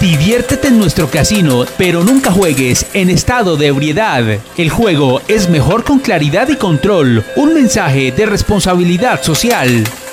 Diviértete en nuestro casino, pero nunca juegues en estado de ebriedad. El juego es mejor con claridad y control. Un mensaje de responsabilidad social.